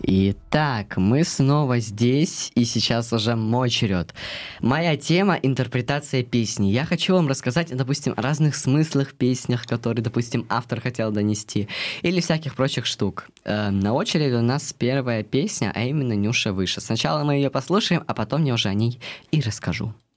Итак, мы снова здесь, и сейчас уже мой черед. Моя тема — интерпретация песни. Я хочу вам рассказать, допустим, о разных смыслах в песнях, которые, допустим, автор хотел донести, или всяких прочих штук. На очереди у нас первая песня, а именно «Нюша выше». Сначала мы ее послушаем, а потом я уже о ней и расскажу.